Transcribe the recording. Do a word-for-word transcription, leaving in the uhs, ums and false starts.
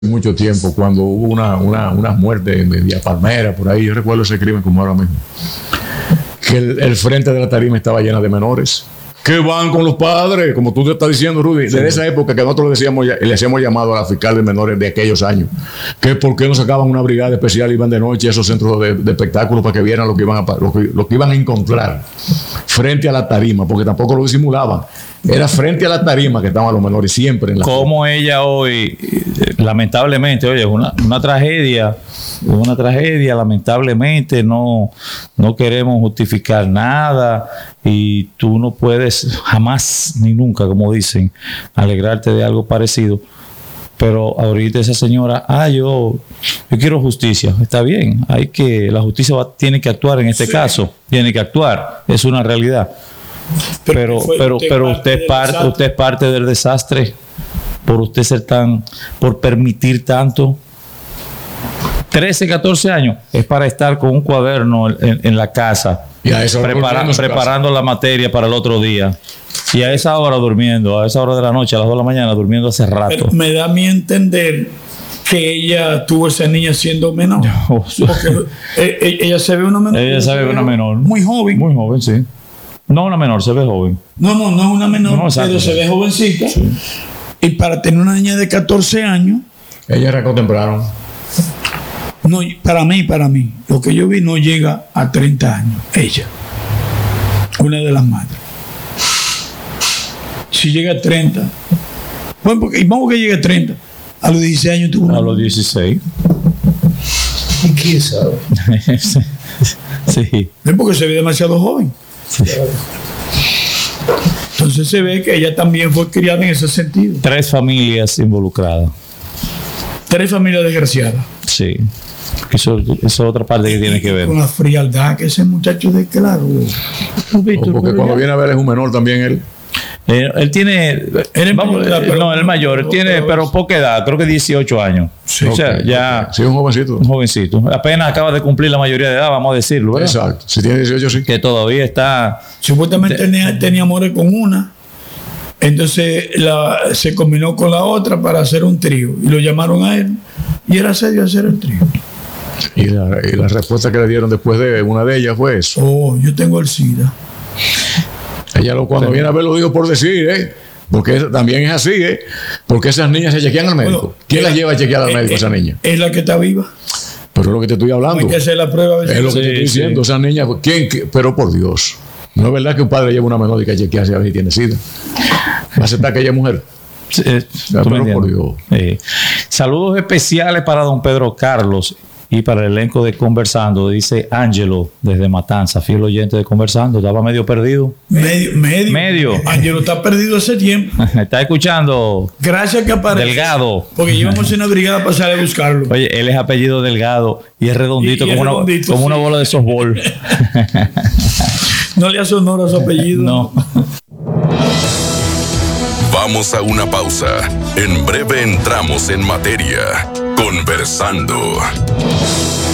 mucho tiempo, cuando hubo una, una, unas muertes en Villa Palmera, por ahí, yo recuerdo ese crimen como ahora mismo, que el, el frente de la tarima estaba llena de menores que van con los padres, como tú te estás diciendo, Rudy, sí. Desde esa época que nosotros le decíamos, le hacíamos llamado a la fiscal de menores de aquellos años, que por qué no sacaban una brigada especial y iban de noche a esos centros de, de espectáculos para que vieran lo que, iban a, lo, que, lo que iban a encontrar frente a la tarima, porque tampoco lo disimulaban. Era frente a la tarima que estaban los menores siempre en la como tarima. Ella hoy, lamentablemente, oye, una, una tragedia, una tragedia, lamentablemente no, no queremos justificar nada y tú no puedes jamás ni nunca, como dicen, alegrarte de algo parecido. Pero ahorita esa señora, ah, yo, yo quiero justicia. Está bien, hay que, la justicia va, tiene que actuar en este sí. caso, tiene que actuar, es una realidad. Pero, pero, pero, usted, pero usted, es parte, usted es parte del desastre por usted ser tan, por permitir tanto. trece, catorce años es para estar con un cuaderno en, en la casa, y a esa prepara, preparando casa. La materia para el otro día. Y a esa hora durmiendo, a esa hora de la noche, a las dos de la mañana, durmiendo hace rato. Pero me da a mí entender que ella tuvo esa niña siendo menor. No, porque ella se ve una menor. Ella se ve una menor. Muy joven. Muy joven, sí. No una menor, se ve joven. No, no, no es una menor, no, exacto, pero se ve jovencita. Sí. Y para tener una niña de catorce años... Ella arrancó temprano. No, para mí, para mí, lo que yo vi no llega a treinta años. Ella. Una de las madres. Si llega a treinta... Bueno, porque, vamos que llegue a treinta. A los dieciséis años tuvo una... A los dieciséis. ¿Y qué sabe? Sí. Es porque se ve demasiado joven. Sí. Entonces se ve que ella también fue criada en ese sentido. Tres familias involucradas. Tres familias desgraciadas. Sí. Eso, eso es otra parte que tiene que ver. Con la frialdad que ese muchacho de claro. O porque cuando viene a ver es un menor también él. Eh, él tiene, él vamos, edad, pero, no, el mayor, él tiene, pero, pero poca edad, creo que dieciocho años. Sí, o sea, okay, ya. Okay. Sí, un jovencito. Un jovencito. Apenas acaba de cumplir la mayoría de edad, vamos a decirlo, ¿verdad? Exacto. Si tiene dieciocho, sí. Que todavía está. Supuestamente te, tenía, tenía amores con una, entonces la, se combinó con la otra para hacer un trío. Y lo llamaron a él, y era serio hacer el trío. Y la, y la respuesta que le dieron después de una de ellas fue eso. Oh, yo tengo el SIDA. Ella lo, cuando sí. viene a ver lo digo por decir, ¿eh? Porque también es así, ¿eh? Porque esas niñas se chequean al médico. Bueno, ¿quién las lleva a chequear al es, médico, es, esa niña? Es la que está viva. Pero es lo que te estoy hablando. Hay que hacer la prueba. Es lo que sí, te estoy diciendo. Sí. Esas niñas, ¿quién? Qué? Pero por Dios. No es verdad que un padre lleva una menor y que chequearse a ver si tiene SIDA. ¿Va a aceptar que ella es mujer? Sí, eh, pero por Dios. Eh, saludos especiales para don Pedro Carlos y para el elenco de Conversando, dice Ángelo desde Matanza, fiel oyente de Conversando. Estaba medio perdido. Medio, medio. Medio. Ángelo está perdido hace tiempo. Está escuchando. Gracias que apareció. Delgado. Porque llevamos una brigada para salir a buscarlo. Oye, él es apellido Delgado y es redondito, y, y como, es una, redondito, como sí. una bola de softball. No le hace honor a su apellido. No. Vamos a una pausa. En breve entramos en materia. Conversando.